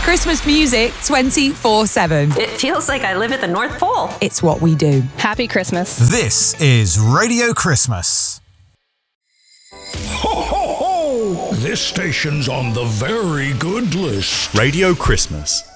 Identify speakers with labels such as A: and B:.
A: Christmas music 24/7.
B: It feels like I live at the North Pole.
A: It's what we do.
C: Happy Christmas.
D: This is Radio Christmas.
E: Ho, ho, ho! This station's on the very good list.
F: Radio Christmas.